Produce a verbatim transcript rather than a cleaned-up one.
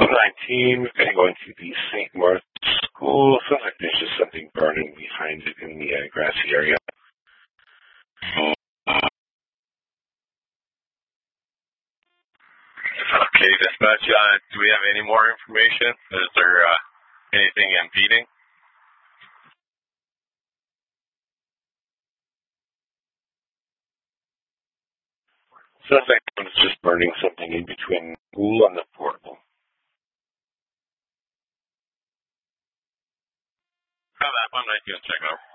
nineteen, we're going to go into the Saint Martha School. Sounds like there's just something burning behind it in the uh, grassy area. Okay, dispatch, uh, do we have any more information? Is there uh, anything impeding? Sounds like it's just burning something in between the school and the portable. Oh, that one I can check out.